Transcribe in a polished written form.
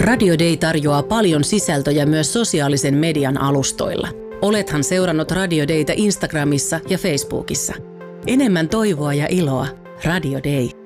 Radio Day tarjoaa paljon sisältöjä myös sosiaalisen median alustoilla. Olethan seurannut Radio Dayta Instagramissa ja Facebookissa. Enemmän toivoa ja iloa. Radio Day.